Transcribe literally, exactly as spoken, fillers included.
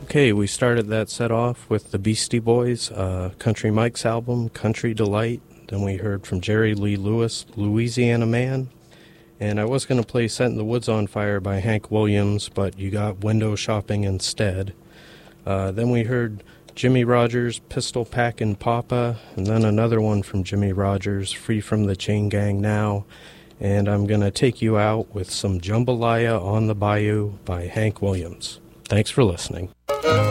Okay, we started that set off with the Beastie Boys, uh, Country Mike's album, Country Delight. Then we heard from Jerry Lee Lewis, Louisiana Man. And I was going to play Setting the Woods on Fire by Hank Williams, but you got Window Shopping instead. Uh, then we heard Jimmy Rogers, Pistol Packin' Papa, and then another one from Jimmy Rogers, Free from the Chain Gang Now. And I'm going to take you out with some Jambalaya on the Bayou by Hank Williams. Thanks for listening.